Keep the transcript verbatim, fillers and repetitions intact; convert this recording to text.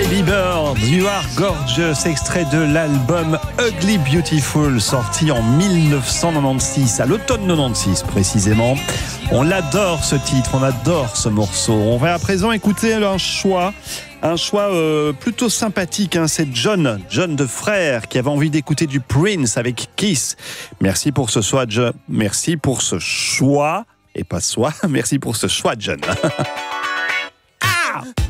Baby Bird, You Are Gorgeous, extrait de l'album Ugly Beautiful, sorti en mille neuf cent quatre-vingt-seize, à l'automne quatre-vingt-seize précisément. On l'adore ce titre, on adore ce morceau. On va à présent écouter un choix, un choix euh, plutôt sympathique. Hein. C'est John, John de Frère, qui avait envie d'écouter du Prince avec Kiss. Merci pour ce choix, John. Merci pour ce choix, et pas soi. Merci pour ce choix, John. Ah!